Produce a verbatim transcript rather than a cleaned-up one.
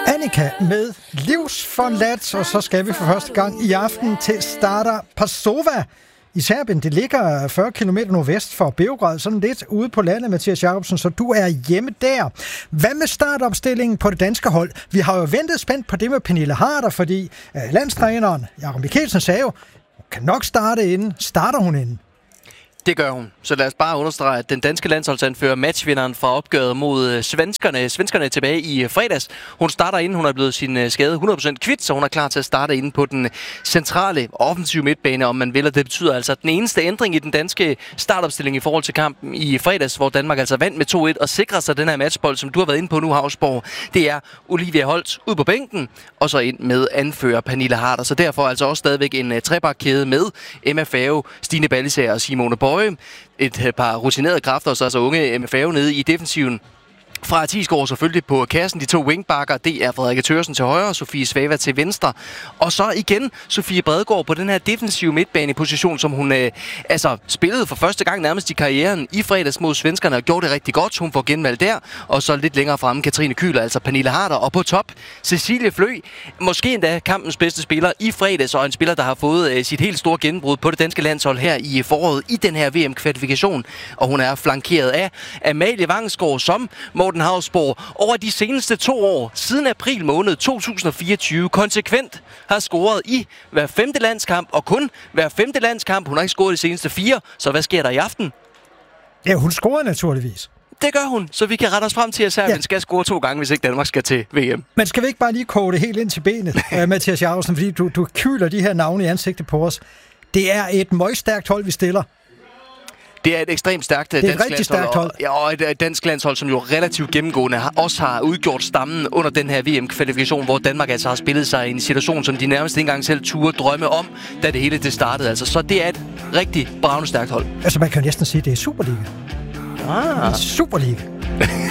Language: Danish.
Annika med Livsforladt, og så skal vi for første gang i aften til Stara Pazova i Serbien. Det ligger fyrre kilometer nordvest for Beograd, sådan lidt ude på landet, Mathias Jacobsen, så du er hjemme der. Hvad med startopstillingen på det danske hold? Vi har jo ventet spændt på det med Pernille Harder, fordi øh, landstræneren Jakob Mikkelsen sagde jo, hun kan nok starte inden. Starter hun inden? Det gør hun. Så lad os bare understrege, at den danske landsholdsanfører, matchvinderen fra opgøret mod svenskerne, svenskerne tilbage i fredags. Hun starter inden, hun er blevet sin skade hundrede procent kvit, så hun er klar til at starte inde på den centrale offensive midtbane, om man vil. Og det betyder altså, at den eneste ændring i den danske startopstilling i forhold til kampen i fredags, hvor Danmark altså vandt med to et og sikrer sig den her matchbold, som du har været inde på nu, Havsborg, det er Olivia Holt ud på bænken, og så ind med anfører Pernille Harder. Så derfor altså også stadigvæk en trebakkæde med Emma Fave, Stine Ballisager og Simone Bøje. Et par rutinerede kræfter, så altså unge Emma Fave nede i defensiven. Fra Tisgaard selvfølgelig på kassen, de to wingbacker, det er Frederikke Thørsen til højre, Sofie Svava til venstre. Og så igen Sofie Bredegaard på den her defensive midtbaneposition, som hun øh, altså spillede for første gang nærmest i karrieren i fredags mod svenskerne og gjorde det rigtig godt. Hun får genvalg der. Og så lidt længere fremme Katrine Kühler, altså Pernille Harder. Og på top Cecilie Flø, måske endda kampens bedste spiller i fredags, og en spiller, der har fået øh, sit helt store gennembrud på det danske landshold her i foråret i den her V M-kvalifikation. Og hun er flankeret af Amalie Vangsgaard, som Morten Havsborg over de seneste to år, siden april måned to tusind og fireogtyve, konsekvent har scoret i hver femte landskamp, og kun hver femte landskamp. Hun har ikke scoret de seneste fire, så hvad sker der i aften? Ja, hun scorer naturligvis. Det gør hun, så vi kan rette os frem til, at Serbien ja. skal score to gange, hvis ikke Danmark skal til V M. Men skal vi ikke bare lige koge det helt ind til benet, uh, Mathias Jacobsen, fordi du, du kyler de her navne i ansigtet på os. Det er et møgstærkt hold, vi stiller. Det er et ekstremt stærkt det er dansk et rigtig landshold, stærkt hold. Og, ja, og et dansk landshold, som jo relativt gennemgående har, også har udgjort stammen under den her V M-kvalifikation, hvor Danmark altså har spillet sig i en situation, som de nærmest ikke engang selv turde drømme om, da det hele det startede. Altså, så det er et rigtig bravende stærkt hold. Altså, man kan jo næsten sige, at det er Superliga. Ah. Superliga.